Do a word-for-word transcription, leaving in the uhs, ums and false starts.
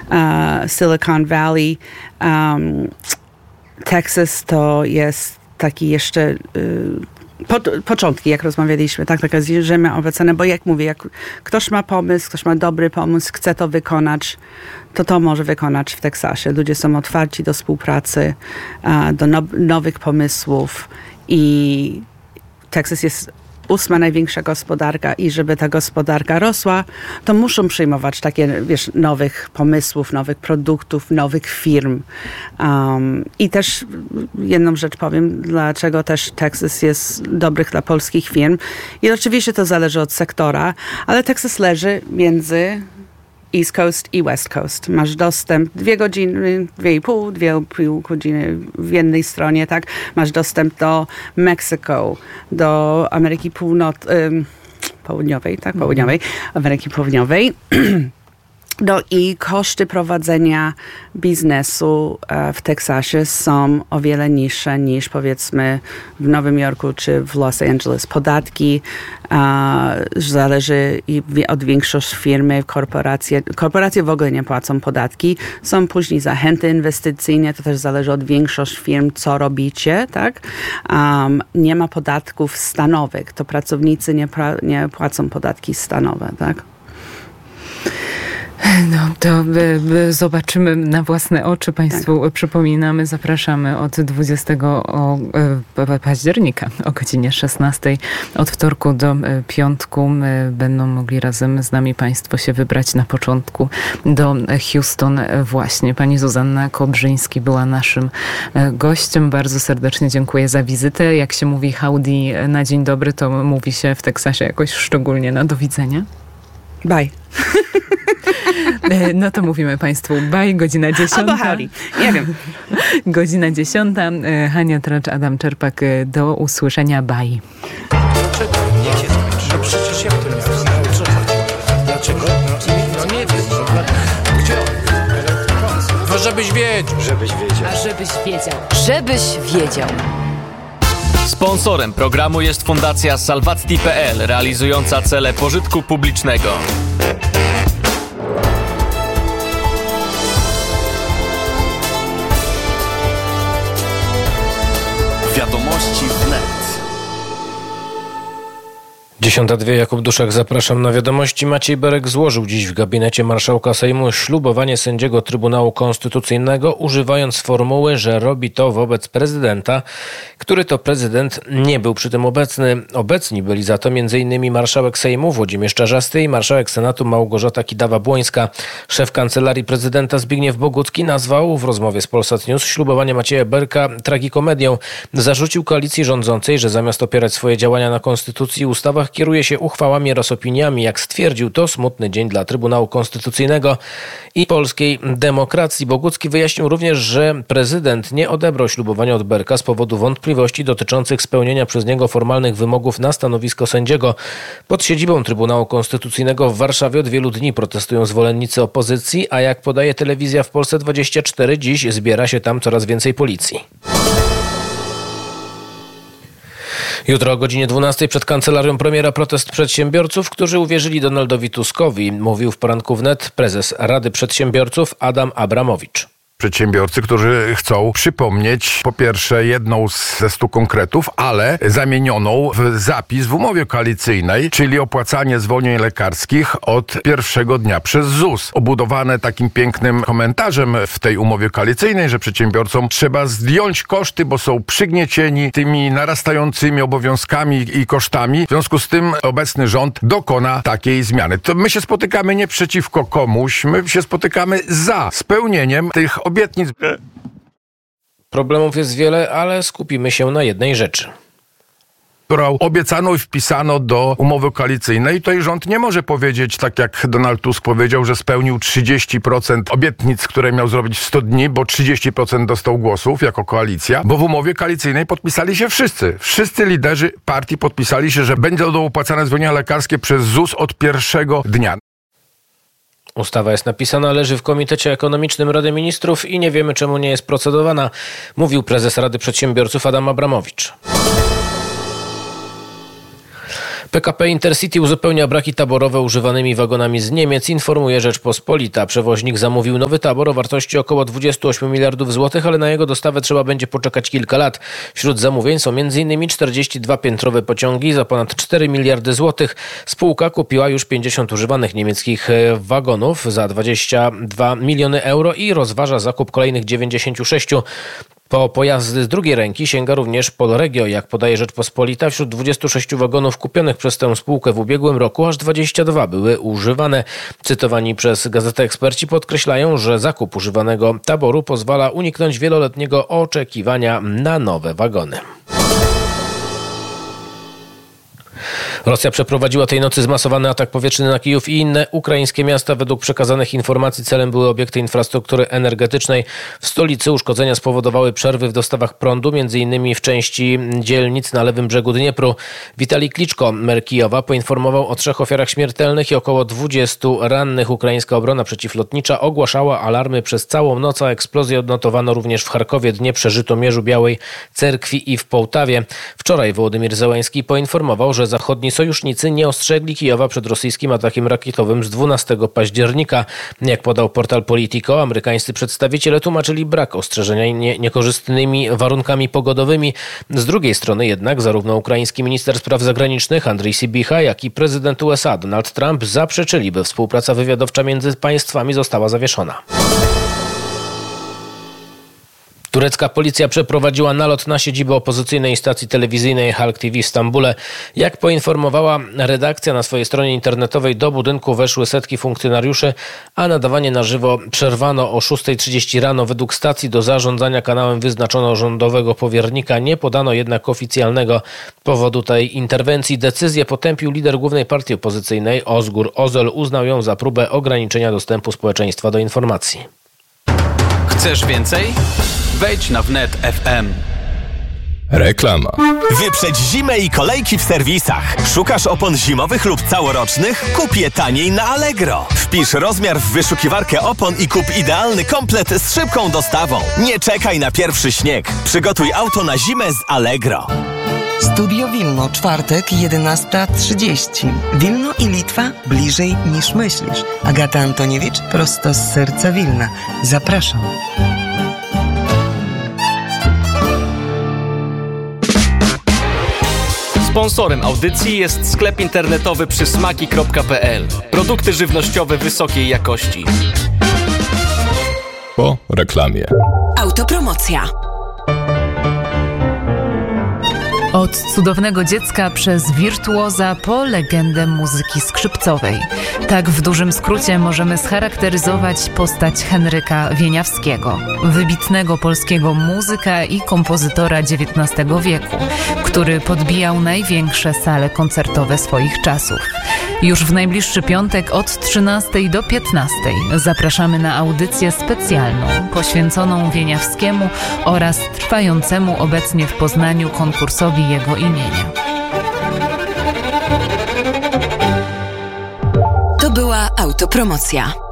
uh, Silicon Valley. Um, Texas to jest taki jeszcze y, po, początki, jak rozmawialiśmy, tak, taka ziemia owiecona, bo jak mówię, jak ktoś ma pomysł, ktoś ma dobry pomysł, chce to wykonać, to to może wykonać w Teksasie. Ludzie są otwarci do współpracy, uh, do now, nowych pomysłów i Teksas jest ósma największa gospodarka i żeby ta gospodarka rosła, to muszą przyjmować takie, wiesz, nowych pomysłów, nowych produktów, nowych firm. Um, I też jedną rzecz powiem, dlaczego też Teksas jest dobry dla polskich firm. I oczywiście to zależy od sektora, ale Teksas leży między East Coast i West Coast. Masz dostęp dwie godziny, dwie i pół, dwie i pół godziny w jednej stronie, tak? Masz dostęp do Meksyku, do Ameryki Północ- ym, Południowej, tak? Południowej, Ameryki Południowej. No i koszty prowadzenia biznesu w Teksasie są o wiele niższe niż powiedzmy w Nowym Jorku czy w Los Angeles. Podatki uh, zależy od większości firmy, korporacje. Korporacje w ogóle nie płacą podatki. Są później zachęty inwestycyjne, to też zależy od większości firm, co robicie, tak? Um, nie ma podatków stanowych, to pracownicy nie, pra- nie płacą podatki stanowe, tak? No to by, by zobaczymy na własne oczy. Państwu tak. Przypominamy, zapraszamy od dwudziestego października o godzinie szesnastej. Od wtorku do piątku będą mogli razem z nami Państwo się wybrać na początku do Houston właśnie. Pani Zuzanna Kobrzyński była naszym gościem. Bardzo serdecznie dziękuję za wizytę. Jak się mówi howdy na dzień dobry, to mówi się w Teksasie jakoś szczególnie na do widzenia? Bye. No to mówimy Państwu bye, godzina dziesiąta. Albo howdy, nie wiem. Godzina dziesiąta. Hania Tracz, Adam Czerpak, do usłyszenia, bye. Dlaczego? Niech się skończy. No przecież jak to nie wiem, o co chodzi? Dlaczego? No, no nie wiem. No, gdzie on? No żebyś wiedział. Żebyś wiedział. A żebyś wiedział. Żebyś wiedział. Sponsorem programu jest Fundacja Salvati kropka pe el, realizująca cele pożytku publicznego. Wiadomości wnet. Dziesiąta dwie, Jakub Duszak, zapraszam na wiadomości. Maciej Berek złożył dziś w gabinecie marszałka Sejmu ślubowanie sędziego Trybunału Konstytucyjnego, używając formuły, że robi to wobec prezydenta, który to prezydent nie był przy tym obecny. Obecni byli za to m.in. marszałek Sejmu Włodzimierz Czarzasty i marszałek Senatu Małgorzata Kidawa-Błońska. Szef Kancelarii Prezydenta Zbigniew Bogucki nazwał w rozmowie z Polsat News ślubowanie Macieja Berka tragikomedią. Zarzucił koalicji rządzącej, że zamiast opierać swoje działania na konstytucji i ustawach, kieruje się uchwałami oraz opiniami. Jak stwierdził, to smutny dzień dla Trybunału Konstytucyjnego i polskiej demokracji. Bogucki wyjaśnił również, że prezydent nie odebrał ślubowania od Berka z powodu wątpliwości dotyczących spełnienia przez niego formalnych wymogów na stanowisko sędziego. Pod siedzibą Trybunału Konstytucyjnego w Warszawie od wielu dni protestują zwolennicy opozycji, a jak podaje telewizja w Polsce dwadzieścia cztery, dziś zbiera się tam coraz więcej policji. Jutro o godzinie dwunastej przed kancelarią premiera protest przedsiębiorców, którzy uwierzyli Donaldowi Tuskowi, mówił w poranku wnet prezes Rady Przedsiębiorców Adam Abramowicz. Przedsiębiorcy, którzy chcą przypomnieć po pierwsze jedną ze stu konkretów, ale zamienioną w zapis w umowie koalicyjnej, czyli opłacanie zwolnień lekarskich od pierwszego dnia przez Z U S. Obudowane takim pięknym komentarzem w tej umowie koalicyjnej, że przedsiębiorcom trzeba zdjąć koszty, bo są przygniecieni tymi narastającymi obowiązkami i kosztami. W związku z tym obecny rząd dokona takiej zmiany. To my się spotykamy nie przeciwko komuś, my się spotykamy za spełnieniem tych obietnic. Problemów jest wiele, ale skupimy się na jednej rzeczy, którą obiecano i wpisano do umowy koalicyjnej. I tutaj rząd nie może powiedzieć, tak jak Donald Tusk powiedział, że spełnił trzydzieści procent obietnic, które miał zrobić w sto dni, bo trzydzieści procent dostał głosów jako koalicja, bo w umowie koalicyjnej podpisali się wszyscy. Wszyscy liderzy partii podpisali się, że będą opłacane zwolnienia lekarskie przez Z U S od pierwszego dnia. Ustawa jest napisana, leży w Komitecie Ekonomicznym Rady Ministrów i nie wiemy, czemu nie jest procedowana, mówił prezes Rady Przedsiębiorców Adam Abramowicz. P K P Intercity uzupełnia braki taborowe używanymi wagonami z Niemiec, informuje Rzeczpospolita. Przewoźnik zamówił nowy tabor o wartości około dwadzieścia osiem miliardów złotych, ale na jego dostawę trzeba będzie poczekać kilka lat. Wśród zamówień są m.in. czterdzieści dwa piętrowe pociągi za ponad cztery miliardy złotych. Spółka kupiła już pięćdziesiąt używanych niemieckich wagonów za dwadzieścia dwa miliony euro i rozważa zakup kolejnych dziewięćdziesięciu sześciu. Po pojazdy z drugiej ręki sięga również Polregio. Jak podaje Rzeczpospolita, wśród dwudziestu sześciu wagonów kupionych przez tę spółkę w ubiegłym roku aż dwadzieścia dwa były używane. Cytowani przez gazetę eksperci podkreślają, że zakup używanego taboru pozwala uniknąć wieloletniego oczekiwania na nowe wagony. Rosja przeprowadziła tej nocy zmasowany atak powietrzny na Kijów i inne ukraińskie miasta. Według przekazanych informacji celem były obiekty infrastruktury energetycznej. W stolicy uszkodzenia spowodowały przerwy w dostawach prądu, m.in. w części dzielnic na lewym brzegu Dniepru. Witalij Kliczko, mer Kijowa, poinformował o trzech ofiarach śmiertelnych i około dwudziestu rannych. Ukraińska obrona przeciwlotnicza ogłaszała alarmy przez całą noc, a eksplozję odnotowano również w Charkowie, Dnieprze, Żytomierzu, Białej Cerkwi i w Połtawie. Wczoraj Wołodymyr Zełański poinformował, że zachodni sojusznicy nie ostrzegli Kijowa przed rosyjskim atakiem rakietowym z dwunastego października. Jak podał portal Politico, amerykańscy przedstawiciele tłumaczyli brak ostrzeżenia nie, niekorzystnymi warunkami pogodowymi. Z drugiej strony jednak zarówno ukraiński minister spraw zagranicznych Andrii Sybicha, jak i prezydent U S A Donald Trump zaprzeczyli, by współpraca wywiadowcza między państwami została zawieszona. Turecka policja przeprowadziła nalot na siedzibę opozycyjnej stacji telewizyjnej Halk T V w Stambule. Jak poinformowała redakcja na swojej stronie internetowej, do budynku weszły setki funkcjonariuszy, a nadawanie na żywo przerwano o szósta trzydzieści rano. Według stacji do zarządzania kanałem wyznaczono rządowego powiernika. Nie podano jednak oficjalnego powodu tej interwencji. Decyzję potępił lider głównej partii opozycyjnej Ozgur Özel. Uznał ją za próbę ograniczenia dostępu społeczeństwa do informacji. Chcesz więcej? Wejdź na wnet kropka f m. Reklama. Wyprzedź zimę i kolejki w serwisach. Szukasz opon zimowych lub całorocznych? Kup je taniej na Allegro. Wpisz rozmiar w wyszukiwarkę opon i kup idealny komplet z szybką dostawą. Nie czekaj na pierwszy śnieg. Przygotuj auto na zimę z Allegro. Studio Wilno, czwartek, jedenasta trzydzieści. Wilno i Litwa bliżej niż myślisz. Agata Antoniewicz, prosto z serca Wilna. Zapraszam. Sponsorem audycji jest sklep internetowy przysmaki kropka p l. Produkty żywnościowe wysokiej jakości. Po reklamie. Autopromocja. Od cudownego dziecka przez wirtuoza po legendę muzyki skrzypcowej. Tak w dużym skrócie możemy scharakteryzować postać Henryka Wieniawskiego, wybitnego polskiego muzyka i kompozytora dziewiętnastego wieku, który podbijał największe sale koncertowe swoich czasów. Już w najbliższy piątek od trzynastej do piętnastej zapraszamy na audycję specjalną poświęconą Wieniawskiemu oraz trwającemu obecnie w Poznaniu konkursowi jego imienia. To była autopromocja.